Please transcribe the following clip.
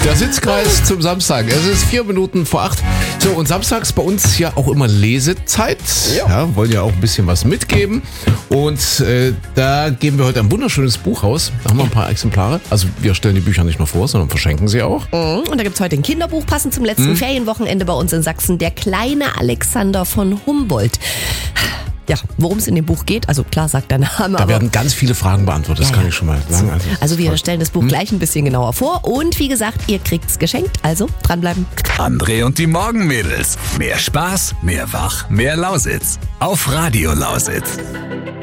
Der Sitzkreis zum Samstag. Es ist 4 Minuten vor 8. So, und samstags bei uns ja auch immer Lesezeit. Ja, wollen ja auch ein bisschen was mitgeben. Und da geben wir heute ein wunderschönes Buch raus. Da haben wir ein paar Exemplare. Also wir stellen die Bücher nicht nur vor, sondern verschenken sie auch. Und da gibt's heute ein Kinderbuch, passend zum letzten Ferienwochenende bei uns in Sachsen. Der kleine Alexander von Humboldt. Ja, worum es in dem Buch geht, also klar sagt der Name. Da werden ganz viele Fragen beantwortet, das kann ich schon mal sagen. Also wir stellen das Buch gleich ein bisschen genauer vor. Und wie gesagt, ihr kriegt's geschenkt, also dranbleiben. André und die Morgenmädels. Mehr Spaß, mehr Wach, mehr Lausitz. Auf Radio Lausitz.